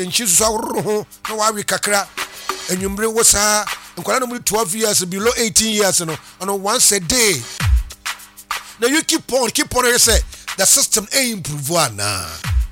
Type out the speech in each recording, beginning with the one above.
nchi so aworo ho na wa wi kakra enwumre wo saa nkwala no 12 years below 18 years no on once a day. Now you keep on you say the system improve na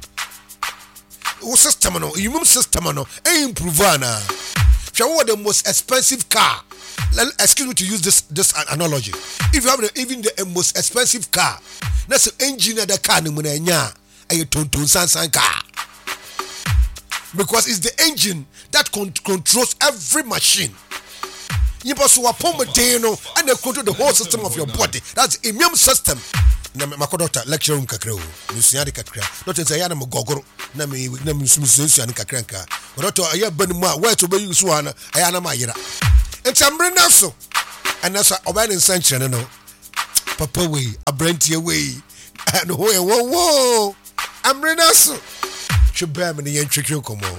system no immune system no improve na. What the most expensive car? Excuse me to use this analogy. If you have even the most expensive car, that's the engine of the car no nya aye tonton sansan car. Because it's the engine that controls every machine. You must upon no and they control the whole system of your body. That's the immune system. Na makodota lecture room kakra o nusuade kakra not say ya na mogogoro na me nusuade kakra nka odoto aya banu ma wa to be use one aya na mayira entambre na so anasa oban nsanchire no papa we abrantie we and wo amre na so chubam ne yentwetwe komo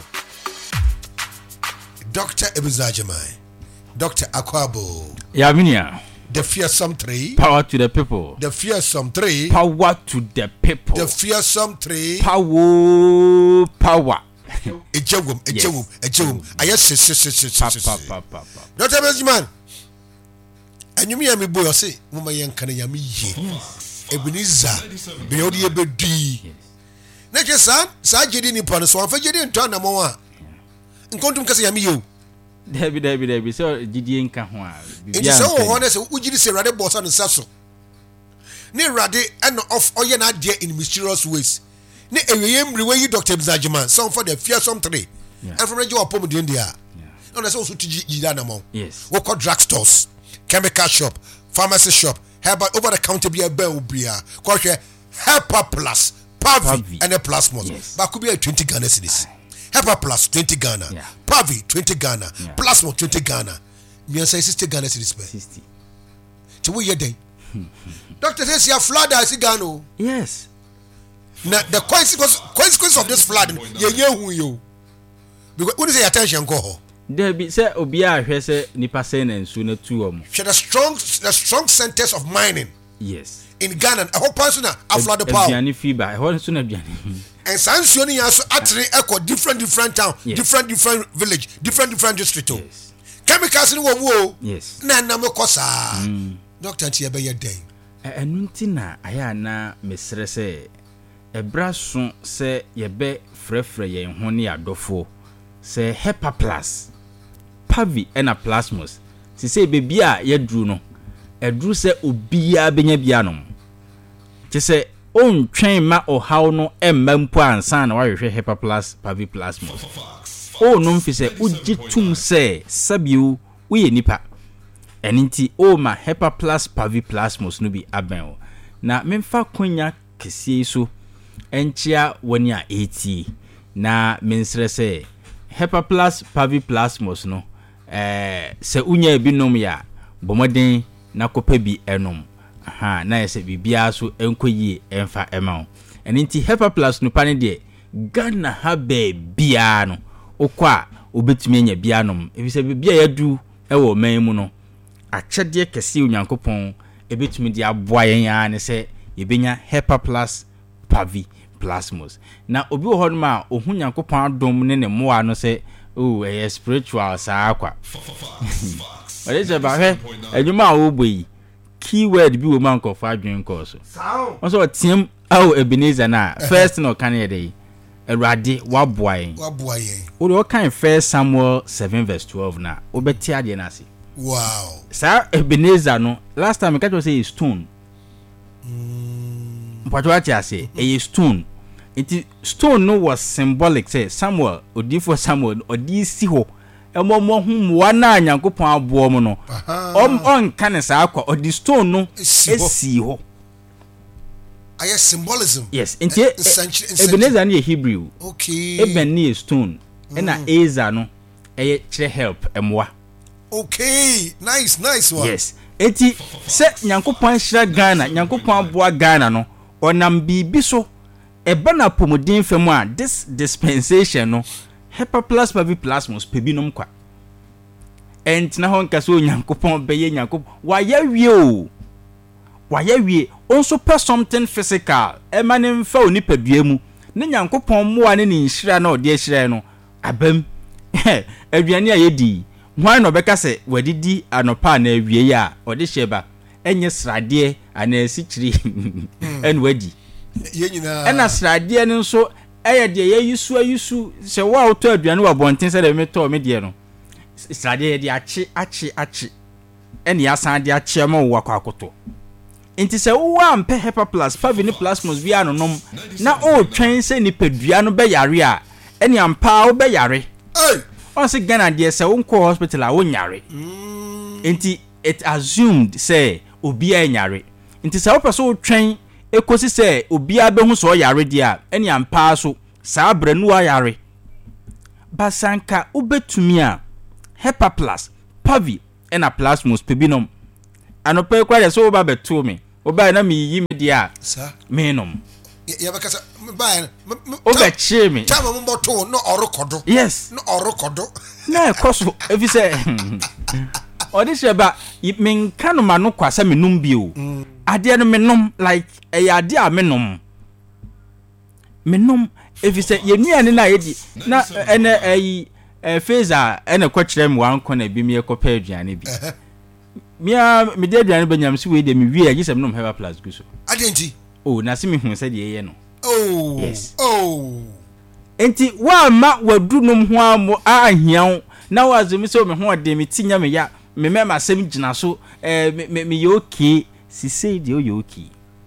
Dr. Ebuzajamai Dr. Akwabo Yaminia the fearsome 3 power to the people. The fearsome 3 power to the people. The fearsome 3 power. Ejewum. Ayes. Dr. Benjamin. Anyumi ya mebo yo say mama yanka na yami ye. Ebenezer be odi ebedi. Na ke sa jedi ni pano so anfa jedi nto na mo a. Nkontum kase yami ye. Debi so gidie nka ho a bibia so ho na se ugidi se rade boss on saso ne rade and of oye na de in mysterious ways ne eweyem rewe yi Dr. Benjamin some for the fearsome 3 and from rejo opom de ndia no na so so tigi na mo yes we call drugstores chemical shop pharmacy shop herbal over the counter bia ba obia ko hwe Hepa Plus Pavi and a plasmos ba could be 20 Ghana cedis. Hepa Plus 20 Ghana, Pavi 20 Ghana, Plasmo 20 Ghana. Me say 60 Ghana cedis. 60. So we day. Doctor says you flood as Ghana. Yes. Now the consequence of this flood, you. Because what is the attention go? There be say obia hwe say nipa say na nsu na tu om. The strong centers of mining. Yes. In Ghana, a whole person a flood the power. Aduane fiba, a whole so na aduane. And Sansioni also actually echo different town, different village, different district. Yes. Chemicals in wo. Yes. Na mo kosa. Doctor Ntia be ye day. Enu nti na aya na mesre se ebra so se ye be frefre ye ho ne adofo se Hepa Plus Pavi ena Plasmos se bebi a ye dru no edru se obia benya bia no te se on twen ma ohaw no emma mpo ansa na wahwehwe Hepa Plus Pavi Plasmos o no mfi se ugitum se sabiu uye nipa eninti o ma Hepa Plus Pavi Plasmos no bi aben na memfa konya kesie so enchia woni a eti na mensre se Hepa Plus Pavi Plasmos no se unya binom ya bomoden na kopa bi enom aha na yese bibia so enkoyie emfa ema eninti Hepa Plus no pane de Ghana ha be bia no okwa obetumi anya bia nom ebise bibia yadu ewo man mu no achede kese onyankopon ebetumi di aboa yen ya ne se yebenya Hepa Plus Pavi Plasmos na obi wo hodom a ohun nyankopon adom ne moa no se spiritual saa kwa wale se ba he adwuma wo boyi keyword bi wo man ko fa adwen ko so so tiem Ebenezer na first no kan ye dey Erade waboa yen wo do kan First Samuel 7:12 na obeti ade na se wow sa Ebenezer no last time catch say stone mpatwa ti ase stone it stone no was symbolic say Samuel odifo Samuel odisi ho emomo hu wana anyankopon aboɔ mu no on kan sa akwa odi stone no esi ho aya symbolism yes nti Ebenezer na Hebrew okay Eben na stone na Eza no eye kire help emwa okay nice one yes eti se nyankopon hira Ghana nyankopon aboa Ghana no onam bibi so eba na pomodin femu a this dispensation no Hepa Plus Pavi Plasmos pebinom kwa entina hon kaso nyankopon beye nyankopon waye onso per something physical emanim fa oni padua mu ne nyankopon moa ne nhira na ode ahira no abam aduane a yedi hwan no beka se wadidi anopa na awie ya ode hyeba enye srade ana asikyiri en wadi ena srade ne nso eye de yeyisu se wa auto aduane wa bonten se de meto me de no srade ye de achi ene ya san de achi ma wo akwakoto enti se wo ampe Hepa Plus Pavini Plasmos bia no nom na o twen se ni padua no be yare a ene ampa wo be yare on se Ghana de se won ko hospital a won yare enti it assumed say obi a nyare enti se wo person twen ekosi se obi a be hu so yare de a ene ampa so sa branu a yare basanka ubetumi a Hepa Plus Pavi ena Plasmos pebinom anope kwa de so ba beto me oba na me yi me dia sa me nom ya bakasa ba oba che me tama mo boto no orokodo yes no orokodo na ekoso efi se odi se ba me nka no ma no kwasa me nom bi o ade no me nom like e ade a me nom efi se ye nuane na yedi na ene Feza ene kwakire me wan kona bi me ekopa aduane bi mia me de aduane banyam si we de me wi agisem no Hepa Plus guso adenti na se me hu se de ye no yes enti wa ma wadu nom ho amo ahian na wa zemi se me ho de me tinya me ya me mema sem gina so me ye okay si say de o ye okay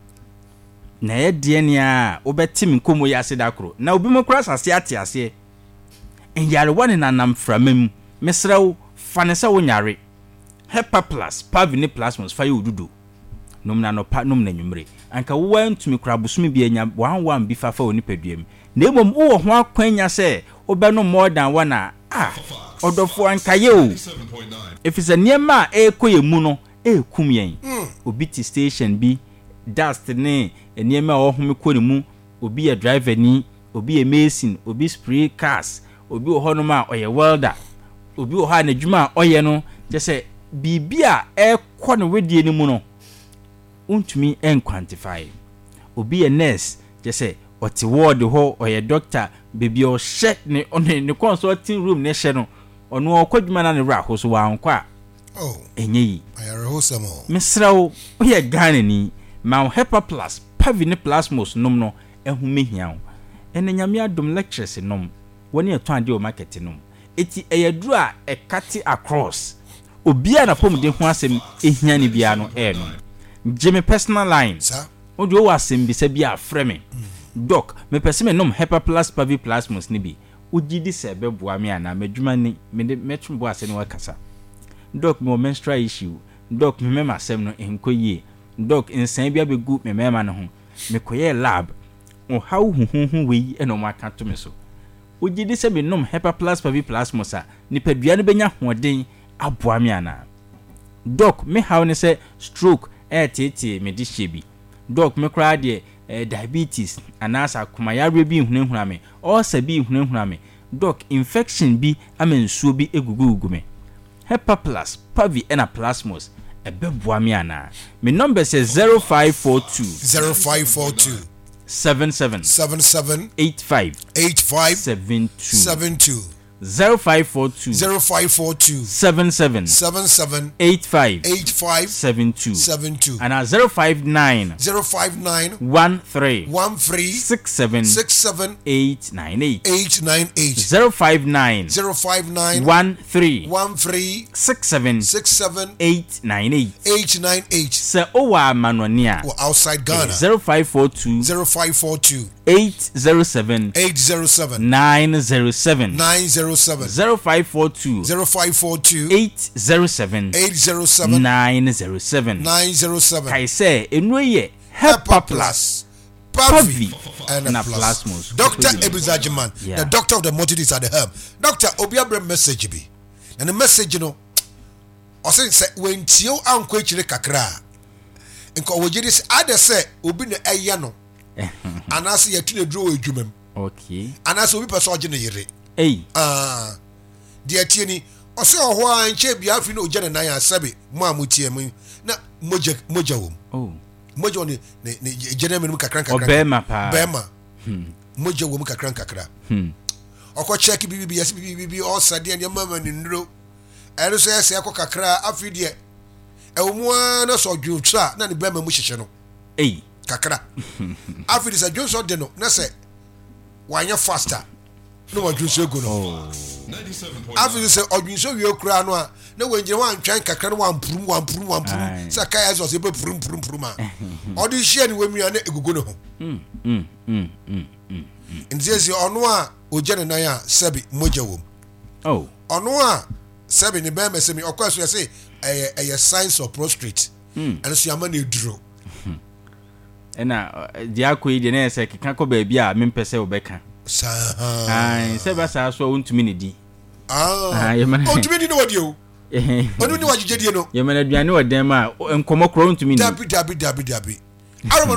na ye de ne a obeti me komo ya se da kro na obi mo kra sase ate enyare wane nanam framam mesrawo fane se wonyare Hepa Plus Pavini Plasmos fa yodudo nom na no pa nom na nwumre anka wo antumi kra busumi bi anya wan bi fa oni paduam na emom wo ho akwanya se obeno more than one odofo anka ye o efisa niema ekoye mu no ekum yen obi ti station bi dust ne niema ohome ko ne mu obi ye driver ni obi ye mason obi spray cars obi ohono ma oye welder obi oha na dwuma oye no je se bibia ekọ no wedie ni mu no untumi quantify obi ye nurse je se oti ward ho oye doctor baby o she ne consulting room ne she no ono okwadwuma na ne ra ho so wa nkwa enye yi ayare ho samo mesrawo oye Ghana ni ma Hepa Plus Pavini Plasmos nom no ehumehia ene nyame adom lectures nom woni eto ade o market nom eti eyaduru a ekati across obia na pom de ho asem ehia ni bia no no Jimmy personal line sir odi o asem bi se bia frɛ me doc me pese me nom Hepa Plus Pavini Plasmos ni bi ugidi se beboa me ana madwuma ni me de metwumbo ase ne wakasa doc me menstrual issue doc me mema asem no enkoyie doc insan bia begu me mema no ho me koye lab o how hu we eno maka to me so ugidi se me nom Hepa Plus Pavini Plasmos a nipadua no benya hoden aboa me ana doc me how ne se stroke tete me di shebi doc me kra de diabetes anasa kumayare bi hunhuna me ulcer bi hunhuna me doc infection bi amensuo bi egugugu me Hepa Plus Pavi ena Plasmos ebeboa me ana me number say 0542 77 85 72 0542 77 85 72 and 059 13 67 898 059 13 67 898 se owa manonia outside Ghana 0542 807 907 0542 807 907 kai say enwoye Hepa Plus Pavi and Plasmos Dr. Ebuzajiman the doctor of the multitudes at the herb Dr. Obiabre message bi and the message no o say when tio anko chire kakra nko wogiri se ade say obi na eya no anase yatu na duro edwumam okay anase obi person oje na yire de atieni o se oho anche bia afi na oje na nan asabe mo amutie mu na moja wom moja oni ne jene menum kakran kakran obema pa bema moja wom kakran kakra ɔkɔ check bibi yes bibi ɔsade ne mama ne nduro ɛno so ɛsɛ ɛkɔ kakra afi deɛ ɛwomua na so dwotwa na ne bɛma mu hyehye no kakra afi de sɛ dwonso de no na sɛ wanya faster no wadwonso egu no afi de sɛ ɔdwonso wie kura no a na wɔngyina wantwan kakra no wampurum sɛ ka ɛsɛ sɛ purum ma ɔde hyia ne wamia na egugu ne ho ntiesi ɔno a ogya ne nan a sɛbi mogya wom ɔno a sɛbi ne bɛma sɛ mi ɔkɔ so yɛ sɛ ɛyɛ signs of prostrate ɛno so yɛama no eduro ɛna deɛ akɔ yi deɛ na ɛsɛ keka kɔ baabi a mempɛ sɛ wobɛka sɛ bɛsaa so a wontumi ne di ɔntumi di ne wɔdeɛ o ɔno ne wagyegye die no yɛmana aduane wɔ dɛm a nkɔmmɔ korɔ wontumi ne dabi